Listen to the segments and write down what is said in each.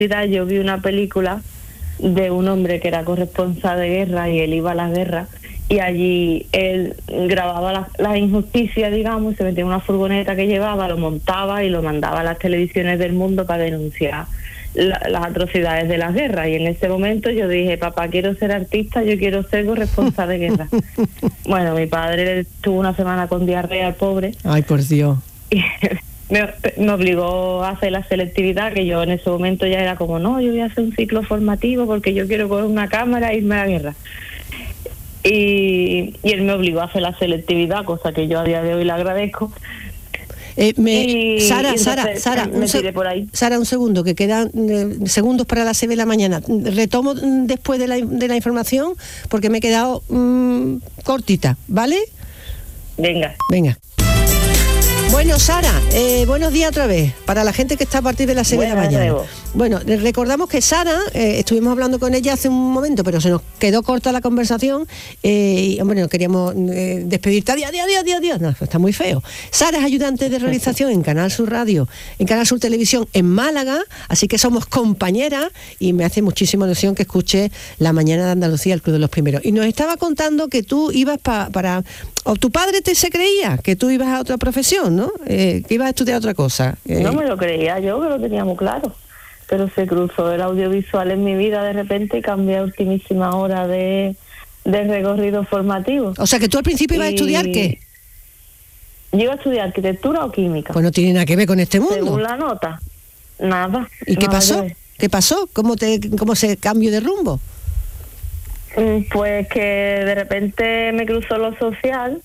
universidad yo vi una película de un hombre que era corresponsal de guerra y él iba a la guerra y allí él grababa las injusticias, digamos, se metía en una furgoneta que llevaba, lo montaba y lo mandaba a las televisiones del mundo para denunciar las atrocidades de las guerras. Y en ese momento yo dije, papá, quiero ser artista, yo quiero ser corresponsal de guerra. Bueno, mi padre estuvo una semana con diarrea, el pobre. Ay, por Dios. Y me obligó a hacer la selectividad, que yo en ese momento ya era como, no, yo voy a hacer un ciclo formativo porque yo quiero coger una cámara e irme a la guerra. Y él me obligó a hacer la selectividad, cosa que yo a día de hoy le agradezco. Sara, un segundo, que quedan segundos para las 6 de la mañana. Retomo después de la información porque me he quedado cortita, ¿vale? Venga. Bueno, Sara, buenos días otra vez, para la gente que está a partir de las 6 de la mañana. Bueno, recordamos que Sara, estuvimos hablando con ella hace un momento, pero se nos quedó corta la conversación y, hombre, no queríamos despedirte. Adiós. No, está muy feo. Sara es ayudante de realización en Canal Sur Radio, en Canal Sur Televisión en Málaga, así que somos compañeras y me hace muchísima ilusión que escuche La Mañana de Andalucía, el Club de los Primeros. Y nos estaba contando que tú ibas o tu padre se creía que tú ibas a otra profesión, ¿no? Que ibas a estudiar otra cosa. No me lo creía yo, que lo tenía muy claro. Pero se cruzó el audiovisual en mi vida de repente y cambié a ultimísima hora de recorrido formativo. O sea, que tú al principio ibas a estudiar, ¿qué? Yo iba a estudiar arquitectura o química. Pues no tiene nada que ver con este mundo. Según la nota, nada. ¿Y qué pasó? ¿Qué pasó? ¿Cómo se cambió de rumbo? Pues que de repente me cruzó lo social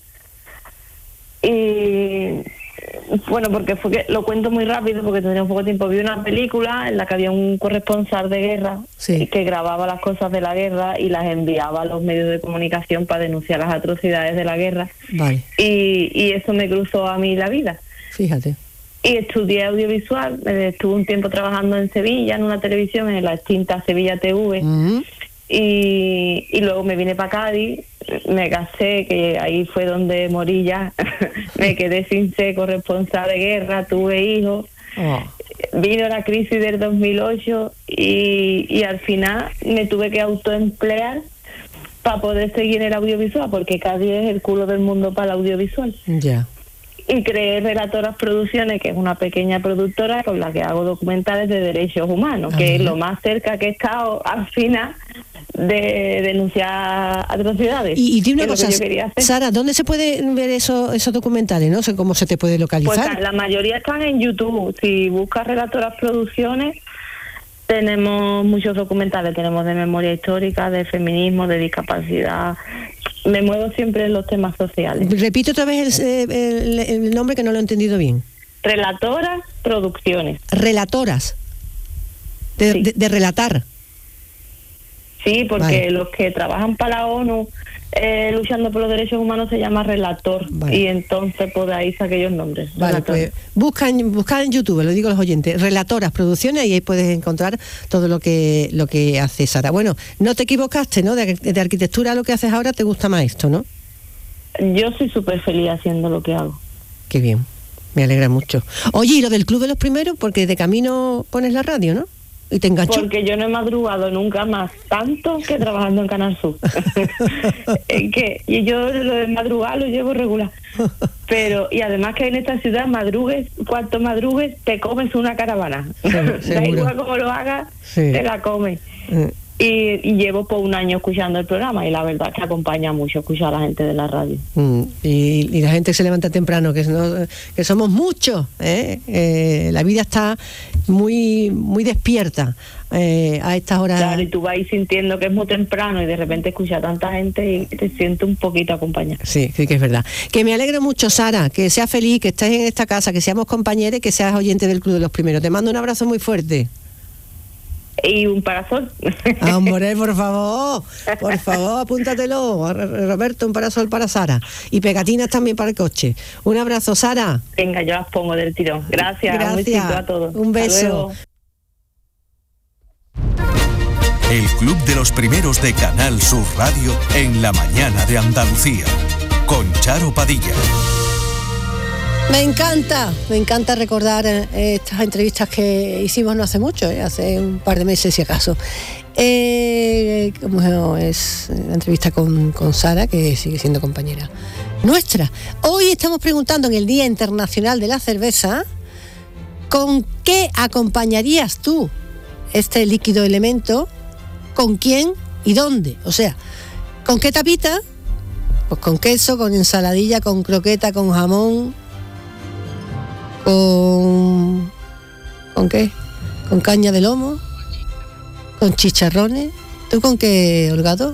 y bueno, porque fue que lo cuento muy rápido porque tenía un poco de tiempo. Vi una película en la que había un corresponsal de guerra que grababa las cosas de la guerra y las enviaba a los medios de comunicación para denunciar las atrocidades de la guerra. Vale. Y eso me cruzó a mí la vida. Fíjate. Y estudié audiovisual, estuve un tiempo trabajando en Sevilla, en una televisión, en la extinta Sevilla TV. Uh-huh. Y luego me vine para Cádiz, me casé, que ahí fue donde morí ya. Me quedé sin ser corresponsal de guerra, tuve hijos. Vino la crisis del 2008 y al final me tuve que autoemplear para poder seguir en el audiovisual, porque Cádiz es el culo del mundo para el audiovisual. Ya. Y creé Relatoras Producciones, que es una pequeña productora con la que hago documentales de derechos humanos, que es lo más cerca que he estado al final de denunciar atrocidades. Y dime una cosa, Sara, ¿dónde se pueden ver esos documentales? No sé cómo se te puede localizar. Pues la mayoría están en YouTube. Si buscas Relatoras Producciones, tenemos muchos documentales. Tenemos de memoria histórica, de feminismo, de discapacidad. Me muevo siempre en los temas sociales. Repito otra vez el nombre, que no lo he entendido bien. Relatoras Producciones. Relatoras. Sí. De relatar. Sí, porque los que trabajan para la ONU luchando por los derechos humanos se llama relator. Vale. Y entonces pues de ahí saqué aquellos nombres. Vale, pues busca en YouTube, lo digo a los oyentes, Relatoras Producciones, y ahí puedes encontrar todo lo que hace Sara. Bueno, no te equivocaste, ¿no? De arquitectura lo que haces ahora te gusta más esto, ¿no? Yo soy súper feliz haciendo lo que hago. Qué bien, me alegra mucho. Oye, ¿y lo del Club de los Primeros? Porque de camino pones la radio, ¿no? ¿Y te enganchó? Porque yo no he madrugado nunca más tanto que trabajando en Canal Sur. Y yo lo de madrugar lo llevo regular. Pero, y además que en esta ciudad cuanto madrugues, te comes una caravana. Da igual como lo hagas, te la comes. Y llevo por un año escuchando el programa y la verdad que acompaña mucho escuchar a la gente de la radio. Y la gente se levanta temprano, que somos muchos, la vida está muy muy despierta a estas horas. Claro, y tú vas sintiendo que es muy temprano y de repente escuchas a tanta gente y te sientes un poquito acompañada. Sí, que es verdad. Que me alegro mucho, Sara, que seas feliz, que estés en esta casa, que seamos compañeros y que seas oyente del Club de los Primeros. Te mando un abrazo muy fuerte. Y un parasol. Hombre, por favor, apúntatelo, Roberto, un parasol para Sara. Y pegatinas también para el coche. Un abrazo, Sara. Venga, yo las pongo del tirón. Gracias. Un besito a todos. Un beso. El Club de los Primeros de Canal Sur Radio , en La Mañana de Andalucía, con Charo Padilla. El Club de los Primeros de Canal Sur Radio en La Mañana de Andalucía, con Charo Padilla. El Club de los Primeros de Canal Sur Radio en La Mañana de Andalucía, con Charo Padilla. Me encanta recordar estas entrevistas que hicimos no hace mucho, hace un par de meses si acaso. Como es la entrevista con Sara, que sigue siendo compañera nuestra. Hoy estamos preguntando en el Día Internacional de la Cerveza, ¿con qué acompañarías tú este líquido elemento? ¿Con quién y dónde? O sea, ¿con qué tapita? Pues con queso, con ensaladilla, con croqueta, con jamón, ¿con qué? ¿Con caña de lomo? ¿Con chicharrones? ¿Tú con qué, Holgado?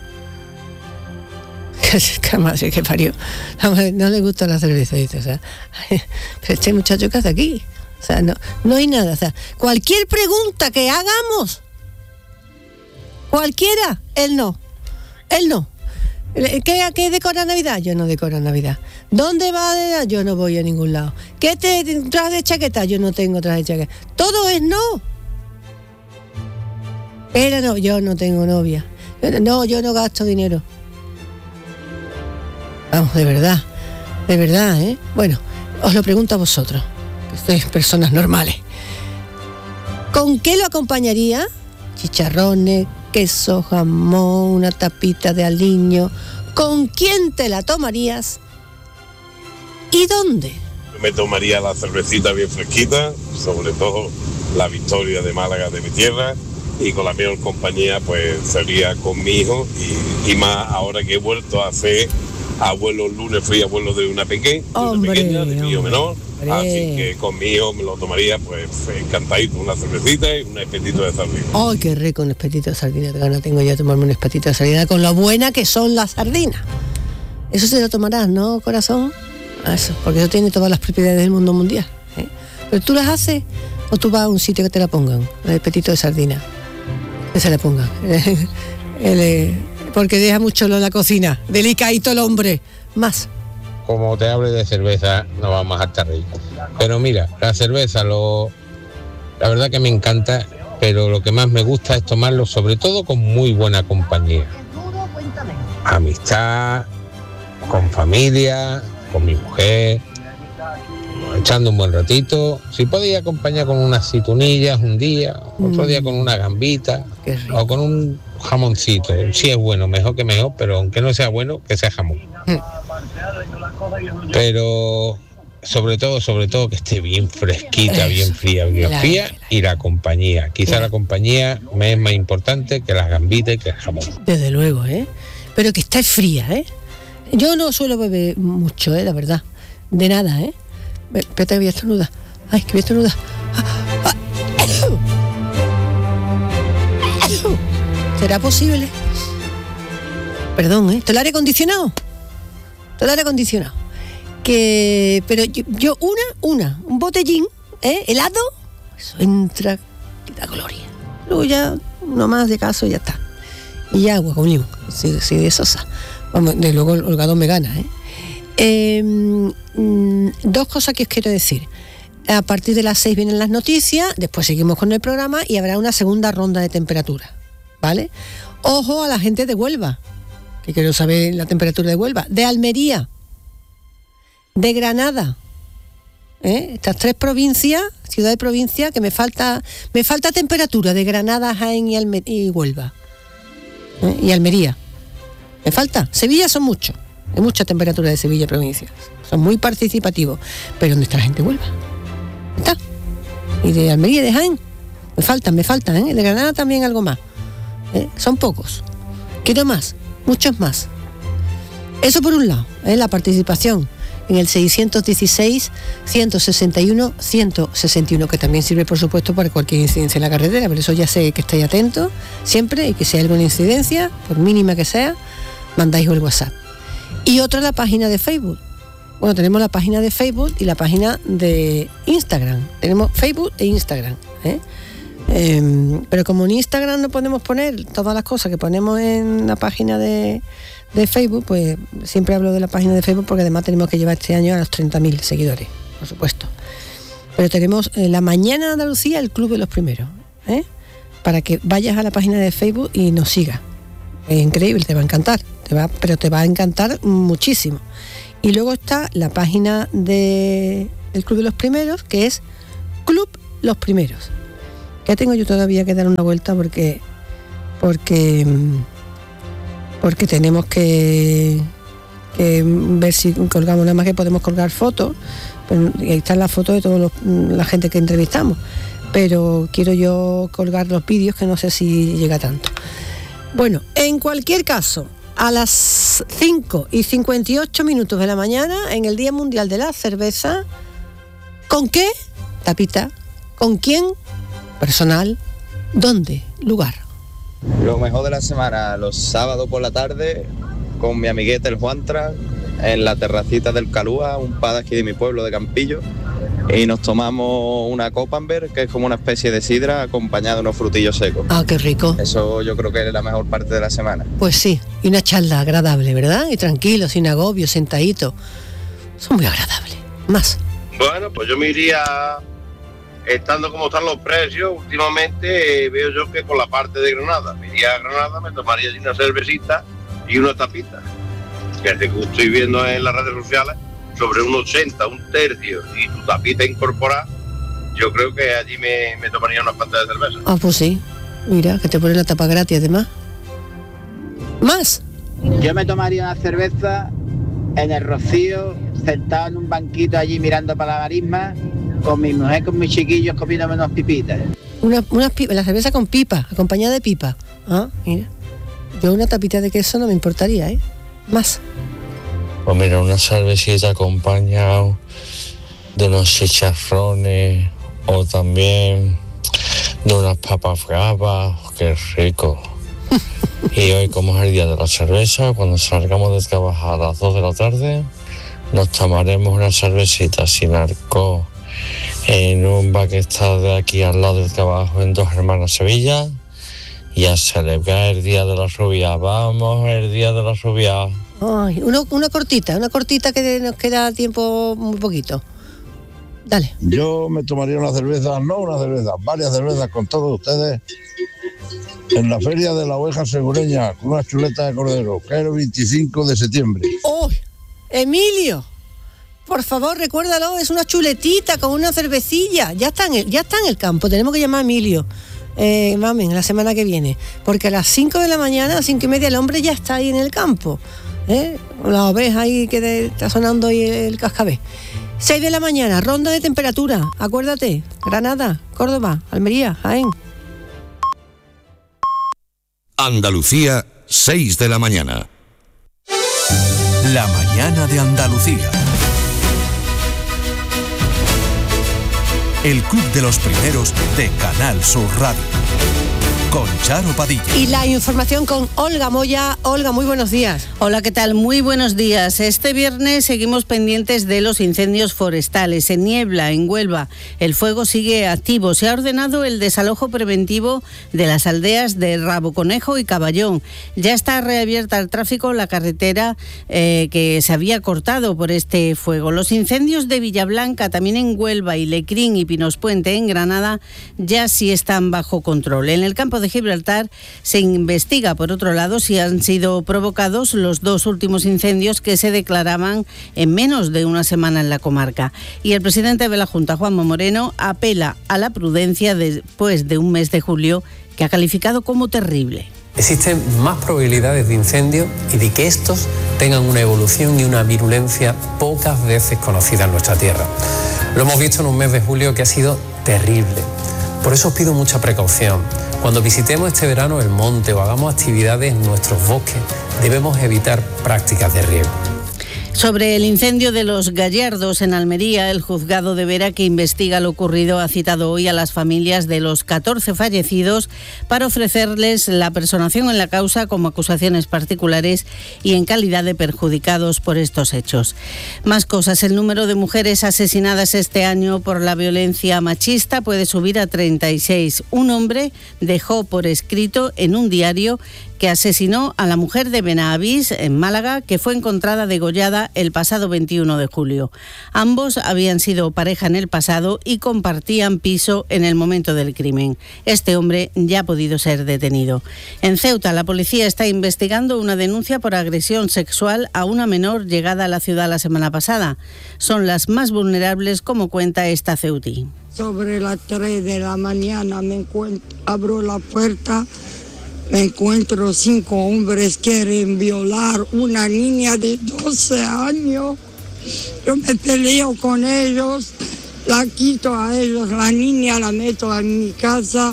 ¡Qué madre que parió! No le gusta la cerveza, dice, o sea, pero este muchacho, ¿qué hace aquí? O sea, no hay nada, o sea, cualquier pregunta que hagamos, cualquiera, él no. ¿Qué decora Navidad? Yo no decoro Navidad. ¿Dónde va? Yo no voy a ningún lado. ¿Qué te traes de chaqueta? Yo no tengo traje de chaqueta. Todo es no. Pero no, yo no tengo novia. No, yo no gasto dinero. Vamos, de verdad, ¿eh? Bueno, os lo pregunto a vosotros, que sois personas normales. ¿Con qué lo acompañaría? Chicharrones, queso, jamón, una tapita de aliño. ¿Con quién te la tomarías? ¿Y dónde? Yo me tomaría la cervecita bien fresquita, sobre todo la Victoria de Málaga, de mi tierra, y con la mejor compañía pues sería con mi hijo, y más ahora que he vuelto a ser abuelo. El lunes fui abuelo de una pequeña, de mi hijo menor, así que con mi hijo me lo tomaría pues encantadito, una cervecita y un espetito de sardina. ¡Ay, qué rico un espetito de sardina! Qué gana tengo yo de tomarme un espetito de sardina, con lo buena que son las sardinas. Eso se lo tomarás, ¿no, corazón? Eso, porque eso tiene todas las propiedades del mundo mundial, ¿eh? ¿Pero tú las haces o tú vas a un sitio que te la pongan, el espetito de sardina? Que se la pongan. Porque deja mucho en la cocina. Delicadito el hombre. Más. Como te hable de cerveza, no vamos a estar reír. Pero mira, la cerveza, la verdad que me encanta, pero lo que más me gusta es tomarlo, sobre todo con muy buena compañía. Amistad, con familia, con mi mujer, echando un buen ratito. Si podía acompañar con unas aceitunillas un día, otro día con una gambita o con un jamoncito. Si es bueno, mejor que mejor, pero aunque no sea bueno, que sea jamón. Pero sobre todo que esté bien fresquita, bien fría, y la compañía. Quizá la compañía me es más importante que las gambitas y que el jamón. Desde luego, pero que esté fría, Yo no suelo beber mucho, la verdad. De nada, Espérate, voy a estornudar. Ay, que voy a estornudar. ¿Será posible? Perdón, ¿Esto el aire acondicionado? Todo el aire acondicionado. Pero yo un botellín, helado, eso entra y da gloria. Luego ya uno más de caso y ya está. Y agua con limón, si de sosa. Vamos, de luego el Holgado me gana, Dos cosas que os quiero decir. A partir de las 6 vienen las noticias, después seguimos con el programa y habrá una segunda ronda de temperatura, ¿vale? Ojo a la gente de Huelva, que quiero saber la temperatura de Huelva, de Almería, de Granada, estas 3 provincias, ciudad y provincia, que me falta temperatura de Granada, Jaén y Huelva, y Almería. Me falta. Sevilla son muchos. Hay mucha temperatura de Sevilla provincia. Son muy participativos. Pero ¿dónde está la gente de Huelva? ¿Está? Y de Almería y de Jaén. Me faltan, De Granada también algo más. Son pocos. Quiero más, muchos más. Eso por un lado, la participación en el 616-161-161, que también sirve, por supuesto, para cualquier incidencia en la carretera. Por eso ya sé que estáis atentos siempre, y que si hay alguna incidencia, por mínima que sea, mandáis el WhatsApp. Y otra, la página de Facebook. Bueno, tenemos la página de Facebook y la página de Instagram. Tenemos Facebook e Instagram, pero como en Instagram no podemos poner todas las cosas que ponemos en la página de Facebook, pues siempre hablo de la página de Facebook, porque además tenemos que llevar este año a los 30.000 seguidores, por supuesto. Pero tenemos La Mañana de Andalucía, el Club de los Primeros, para que vayas a la página de Facebook y nos sigas. Es increíble, te va a encantar, pero te va a encantar muchísimo. Y luego está la página del Club de los Primeros, que es Club Los Primeros. Ya tengo yo todavía que dar una vuelta porque tenemos que ver si colgamos, nada más que podemos colgar fotos, pero ahí están las fotos de toda la gente que entrevistamos, pero quiero yo colgar los vídeos, que no sé si llega tanto. Bueno, en cualquier caso, a las 5:58 de la mañana, en el Día Mundial de la Cerveza, ¿con qué? Tapita. ¿Con quién? Personal. ¿Dónde? Lugar. Lo mejor de la semana, los sábados por la tarde, con mi amiguete el Juantra, en la terracita del Calúa, un pub aquí de mi pueblo de Campillo, y nos tomamos una Koppenberg, que es como una especie de sidra acompañada de unos frutillos secos. Ah, qué rico. Eso yo creo que es la mejor parte de la semana. Pues sí, y una charla agradable, ¿verdad? Y tranquilo, sin agobio, sentadito. Son muy agradables. Más. Bueno, pues yo me iría, estando como están los precios, últimamente veo yo que con la parte de Granada. Me iría a Granada, me tomaría una cervecita y una tapita. Que estoy viendo en las redes sociales, sobre un 80, un tercio, y tu tapita incorporada, yo creo que allí me tomaría unas cuantas de cerveza. Ah, pues sí. Mira, que te ponen la tapa gratis además. ¿Más? Yo me tomaría una cerveza en el Rocío, sentado en un banquito allí mirando para la marisma, con mi mujer, con mis chiquillos comiéndome unas pipitas. La cerveza con pipa, acompañada de pipa. Ah, mira. Yo una tapita de queso no me importaría, ¿eh? Más. Pues mira, una cervecita acompañado de unos chicharrones o también de unas papas bravas, qué rico. Y hoy, como es el día de la cerveza, cuando salgamos de trabajar a las 2 de la tarde, nos tomaremos una cervecita sin alcohol en un bar que está de aquí al lado del trabajo en Dos Hermanas Sevilla, y a celebrar el día de la rubia. Vamos, el día de la rubia. Ay, una cortita que nos queda tiempo muy poquito. Dale. Yo me tomaría una cerveza, no una cerveza, varias cervezas con todos ustedes en la Feria de la Oveja Segureña, con una chuleta de cordero, que es el 25 de septiembre. ¡Oh! Emilio, por favor, recuérdalo, es una chuletita con una cervecilla. Ya está en el campo, tenemos que llamar a Emilio. Mamen, la semana que viene, porque a las 5 de la mañana, a las 5:30, el hombre ya está ahí en el campo, la oveja ahí que está sonando ahí el cascabel. 6 de la mañana, ronda de temperatura, acuérdate, Granada, Córdoba, Almería, Jaén. Andalucía, 6 de la mañana. La mañana de Andalucía. El Club de los Primeros de Canal Sur Radio. Con Charo Padilla. Y la información con Olga Moya. Olga, muy buenos días. Hola, ¿qué tal? Muy buenos días. Este viernes seguimos pendientes de los incendios forestales. En Niebla, en Huelva, el fuego sigue activo. Se ha ordenado el desalojo preventivo de las aldeas de Raboconejo y Caballón. Ya está reabierta al tráfico la carretera que se había cortado por este fuego. Los incendios de Villablanca, también en Huelva, y Lecrín y Pinospuente, en Granada, ya sí están bajo control. En el campo de Gibraltar se investiga, por otro lado, si han sido provocados los 2 últimos incendios que se declaraban en menos de una semana en la comarca. Y el presidente de la Junta, Juanma Moreno, apela a la prudencia después de un mes de julio que ha calificado como terrible. Existen más probabilidades de incendio y de que estos tengan una evolución y una virulencia pocas veces conocida en nuestra tierra. Lo hemos visto en un mes de julio que ha sido terrible. Por eso os pido mucha precaución. Cuando visitemos este verano el monte o hagamos actividades en nuestros bosques, debemos evitar prácticas de riego. Sobre el incendio de Los Gallardos en Almería, el juzgado de Vera, que investiga lo ocurrido, ha citado hoy a las familias de los 14 fallecidos para ofrecerles la personación en la causa como acusaciones particulares y en calidad de perjudicados por estos hechos. Más cosas. El número de mujeres asesinadas este año por la violencia machista puede subir a 36. Un hombre dejó por escrito en un diario que asesinó a la mujer de Benavís, en Málaga, que fue encontrada degollada pasada, el pasado 21 de julio. Ambos habían sido pareja en el pasado y compartían piso en el momento del crimen. Este hombre ya ha podido ser detenido. En Ceuta, la policía está investigando una denuncia por agresión sexual a una menor llegada a la ciudad la semana pasada. Son las más vulnerables, como cuenta esta ceutí. Sobre las 3 de la mañana abro la puerta, me encuentro 5 hombres que quieren violar una niña de 12 años. Yo me peleo con ellos, la quito a ellos, la niña la meto en mi casa.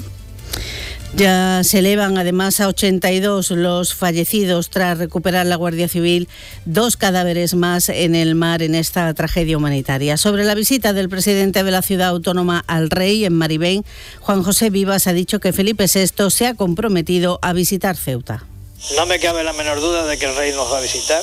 Ya se elevan además a 82 los fallecidos tras recuperar la Guardia Civil 2 cadáveres más en el mar en esta tragedia humanitaria. Sobre la visita del presidente de la ciudad autónoma al rey en Maribén, Juan José Vivas ha dicho que Felipe VI se ha comprometido a visitar Ceuta. No me cabe la menor duda de que el rey nos va a visitar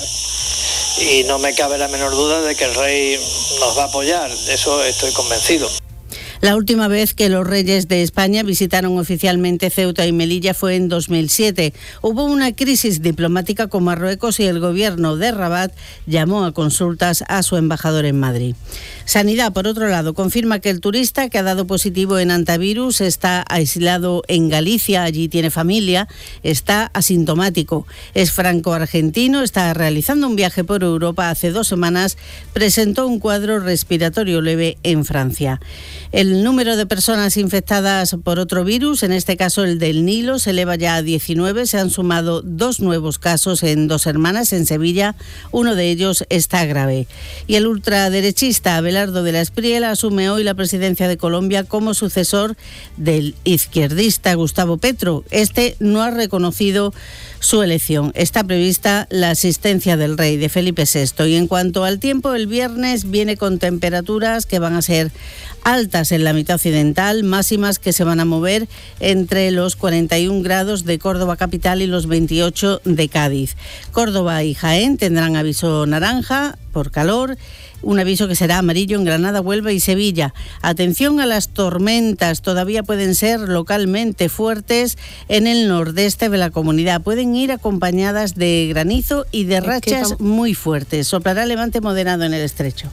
y no me cabe la menor duda de que el rey nos va a apoyar, de eso estoy convencido. La última vez que los reyes de España visitaron oficialmente Ceuta y Melilla fue en 2007. Hubo una crisis diplomática con Marruecos y el gobierno de Rabat llamó a consultas a su embajador en Madrid. Sanidad, por otro lado, confirma que el turista que ha dado positivo en antivirus está aislado en Galicia, allí tiene familia, está asintomático. Es franco-argentino, está realizando un viaje por Europa hace 2 semanas, presentó un cuadro respiratorio leve en Francia. El número de personas infectadas por otro virus, en este caso el del Nilo, se eleva ya a 19. Se han sumado 2 nuevos casos en 2 hermanas en Sevilla. Uno de ellos está grave. Y el ultraderechista Abelardo de la Espriella asume hoy la presidencia de Colombia como sucesor del izquierdista Gustavo Petro. Este no ha reconocido su elección. Está prevista la asistencia del rey, de Felipe VI. Y en cuanto al tiempo, el viernes viene con temperaturas que van a ser altas en la mitad occidental, máximas que se van a mover entre los 41 grados de Córdoba capital y los 28 de Cádiz. Córdoba y Jaén tendrán aviso naranja por calor, un aviso que será amarillo en Granada, Huelva y Sevilla. Atención a las tormentas, todavía pueden ser localmente fuertes en el nordeste de la comunidad. Pueden ir acompañadas de granizo y de rachas muy fuertes. Soplará levante moderado en el estrecho.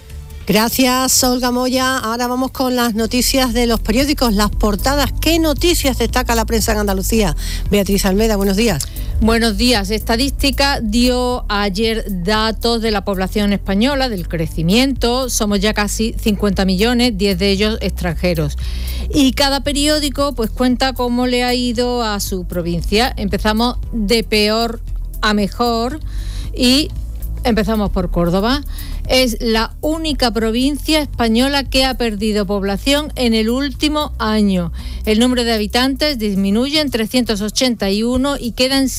Gracias, Olga Moya. Ahora vamos con las noticias de los periódicos, las portadas. ¿Qué noticias destaca la prensa en Andalucía? Beatriz Almeda, buenos días. Buenos días. Estadística dio ayer datos de la población española, del crecimiento. Somos ya casi 50 millones, 10 de ellos extranjeros. Y cada periódico pues cuenta cómo le ha ido a su provincia. Empezamos de peor a mejor y empezamos por Córdoba. Es la única provincia española que ha perdido población en el último año. El número de habitantes disminuye en 381 y quedan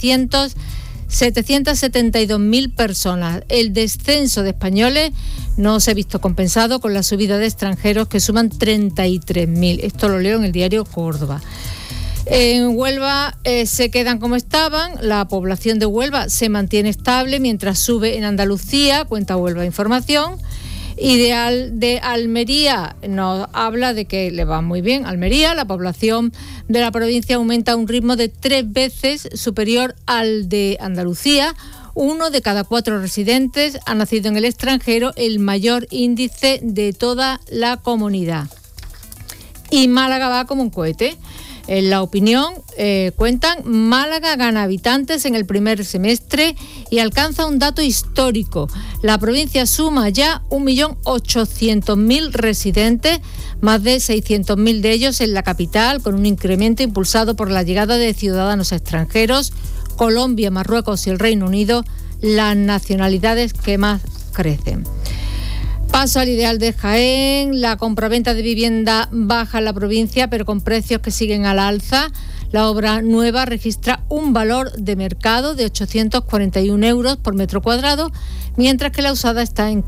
772.000 personas. El descenso de españoles no se ha visto compensado con la subida de extranjeros, que suman 33.000. Esto lo leo en el diario Córdoba. En Huelva se quedan como estaban, la población de Huelva se mantiene estable mientras sube en Andalucía, cuenta Huelva Información. Ideal de Almería nos habla de que le va muy bien Almería, la población de la provincia aumenta a un ritmo de 3 veces superior al de Andalucía. 1 de cada 4 residentes ha nacido en el extranjero, el mayor índice de toda la comunidad. Y Málaga va como un cohete. En La Opinión cuentan, Málaga gana habitantes en el primer semestre y alcanza un dato histórico. La provincia suma ya 1.800.000 residentes, más de 600.000 de ellos en la capital, con un incremento impulsado por la llegada de ciudadanos extranjeros. Colombia, Marruecos y el Reino Unido, las nacionalidades que más crecen. Paso al Ideal de Jaén. La compraventa de vivienda baja en la provincia, pero con precios que siguen al alza. La obra nueva registra un valor de mercado de 841 euros por metro cuadrado, mientras que la usada está en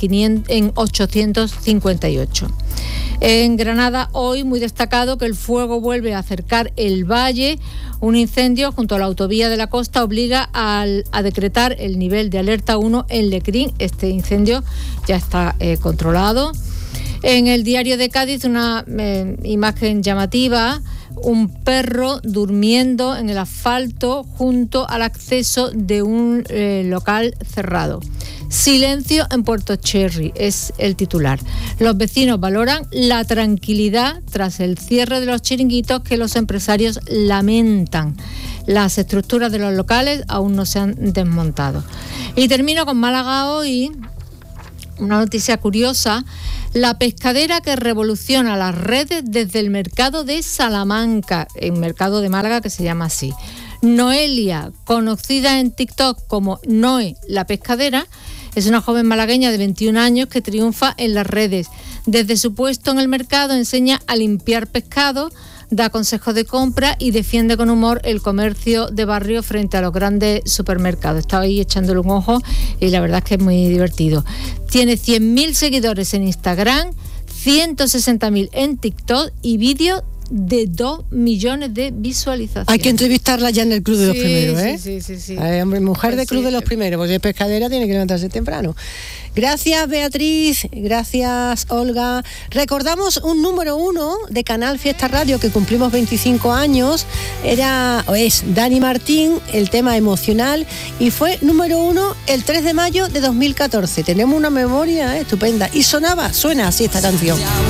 858. En Granada, hoy muy destacado que el fuego vuelve a acercar el valle. Un incendio junto a la autovía de la costa obliga a decretar el nivel de alerta 1 en Lecrín. Este incendio ya está controlado. En el diario de Cádiz, una imagen llamativa un perro durmiendo en el asfalto junto al acceso de un local cerrado. Silencio en Puerto Cherry es el titular. Los vecinos valoran la tranquilidad tras el cierre de los chiringuitos que los empresarios lamentan. Las estructuras de los locales aún no se han desmontado. Y termino con Málaga hoy. Una noticia curiosa: la pescadera que revoluciona las redes desde el mercado de Salamanca, el mercado de Málaga que se llama así. Noelia, conocida en TikTok como Noe la pescadera, es una joven malagueña de 21 años que triunfa en las redes. Desde su puesto en el mercado enseña a limpiar pescado, da consejos de compra y defiende con humor el comercio de barrio frente a los grandes supermercados. Estaba ahí echándole un ojo y la verdad es que es muy divertido. Tiene 100.000 seguidores en Instagram, 160.000 en TikTok y vídeos de 2 millones de visualizaciones. Hay que entrevistarla ya en el Club de los Primeros, ¿eh? Sí. Hombre, mujer del Club de los Primeros, porque es pescadera, tiene que levantarse temprano. Gracias, Beatriz. Gracias, Olga. Recordamos un número 1 de Canal Fiesta Radio que cumplimos 25 años. Es Dani Martín, el tema emocional, y fue número 1 el 3 de mayo de 2014. Tenemos una memoria estupenda. Y suena así esta canción.